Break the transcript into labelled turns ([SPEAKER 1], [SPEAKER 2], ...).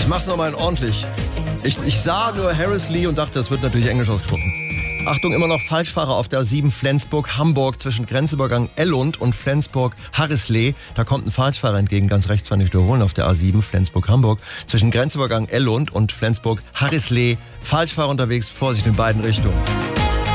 [SPEAKER 1] Ich mach's nochmal ordentlich. Ich sah nur Harris Lee und dachte, das wird natürlich Englisch ausgesprochen. Achtung, immer noch Falschfahrer auf der A7 Flensburg-Hamburg zwischen Grenzübergang Ellund und Flensburg-Harrisley. Da kommt ein Falschfahrer entgegen, ganz rechts, wenn ich wiederholen, auf der A7 Flensburg-Hamburg. Zwischen Grenzübergang Ellund und Flensburg-Harrisley. Falschfahrer unterwegs, Vorsicht in beiden Richtungen.